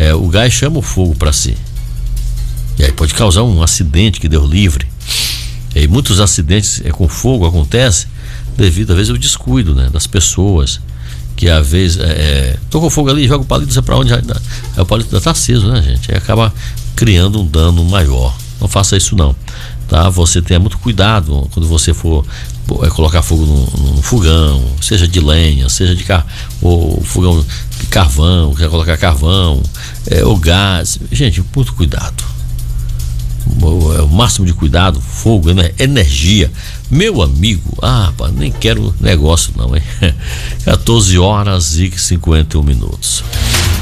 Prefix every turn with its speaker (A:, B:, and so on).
A: o gás chama o fogo para si. E aí pode causar um acidente, que Deus livre. E muitos acidentes com fogo acontecem devido, às vezes, ao descuido, né, das pessoas, que às vezes tocou fogo ali, joga o palito, não sei pra onde, aí o palito ainda tá aceso, né, gente? Aí acaba criando um dano maior. Não faça isso não, tá? Você tenha muito cuidado quando você for colocar fogo no fogão, seja de lenha, seja de ou fogão de carvão, quer colocar carvão, ou gás. Gente, muito cuidado. O máximo de cuidado. Fogo, energia, meu amigo. Nem quero negócio não, hein? 14 horas e 51 minutos.